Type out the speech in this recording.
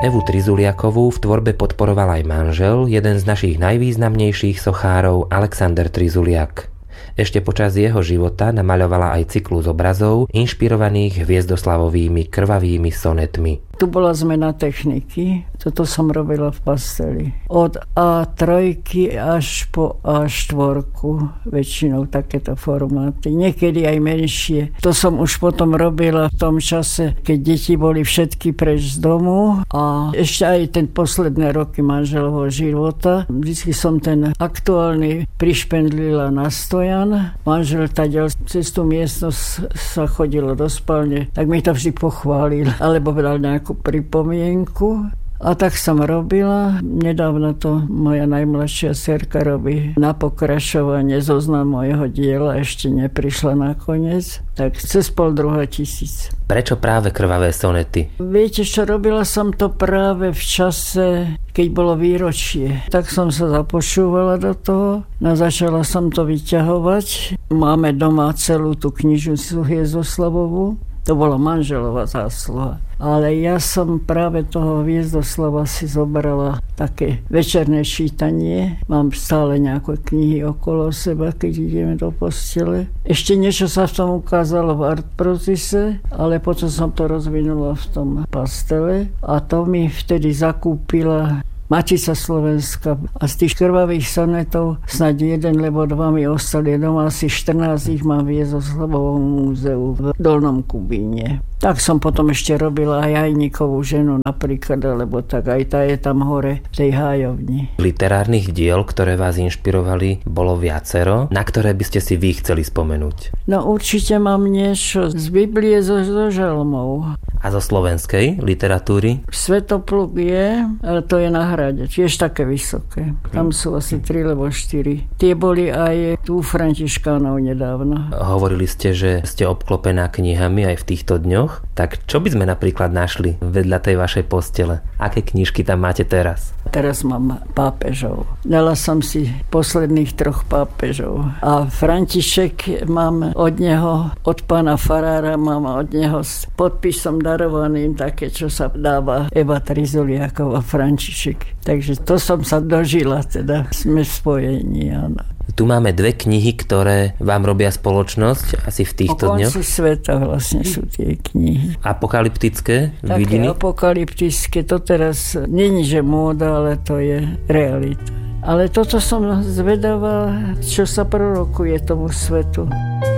Evu Trizuliakovú v tvorbe podporoval aj manžel, jeden z našich najvýznamnejších sochárov Alexander Trizuliak. Ešte počas jeho života namaľovala aj cyklus obrazov inšpirovaných Hviezdoslavovými krvavými sonetmi. Tu bola zmena techniky, toto som robila v pasteli. Od A3 až po A4, väčšinou takéto formáty, niekedy aj menšie. To som už potom robila v tom čase, keď deti boli všetky preč z domu a ešte aj ten posledné roky manželovho života. Vždycky som ten aktuálny prišpendlila na stojan. Manžel tadiaľ cez tú miestnosť sa chodilo do spálne, tak mi to vždy pochválil, alebo dal nejakú pripomienku. A tak som robila. Nedávno to moja najmladšia dcerka robí na pokračovanie zoznam mojho diela. Ešte neprišla nakoniec. Tak cez 5,5 000. Prečo práve krvavé sonety? Viete čo, robila som to práve v čase, keď bolo výročie. Tak som sa započúvala do toho. Začala som to vyťahovať. Máme doma celú tú knižnicu Hviezdoslavovú. To bola manželová zásluha. Ale ja som práve toho Hviezdoslava si zobrala také večerné čítanie. Mám stále nejaké knihy okolo seba, keď ideme do postele. Ešte niečo sa v tom ukázalo v artprozise, ale potom som to rozvinula v tom pastele. A to mi vtedy zakúpila Matica Slovenska. A z tých krvavých sonetov snáď jeden, lebo dva mi ostali doma. Asi 14 ich mám v Hviezoslavovom múzeu v Dolnom Kubíne. Tak som potom ešte robila aj Ajníkovú ženu napríklad, lebo tak aj tá je tam hore v tej hájovni. Literárnych diel, ktoré vás inšpirovali, bolo viacero. Na ktoré by ste si vy chceli spomenúť? No určite mám niečo z Biblie zo žalmov. A zo slovenskej literatúry? Svetopluk je, ale to je na Hrade, tiež také vysoké. Tam sú asi 3 alebo 4. Tie boli aj tu Františkánov nedávno. Hovorili ste, že ste obklopená knihami aj v týchto dňoch. Tak čo by sme napríklad našli vedľa tej vašej postele? Aké knižky tam máte teraz? Teraz mám pápežov. Dala som si posledných 3 pápežov. A František mám od neho, od pána farára, mám od neho s podpisom darovaným také, čo sa dáva Eva Trizuliaková František. Takže to som sa dožila, teda sme v spojení, áno. Tu máme 2 knihy, ktoré vám robia spoločnosť asi v týchto dňoch. O konci sveta vlastne sú tie knihy. Apokalyptické také vidiny? Také apokalyptické, to teraz není, že móda, ale to je realita. Ale toto som zvedavá, čo sa prorokuje tomu svetu.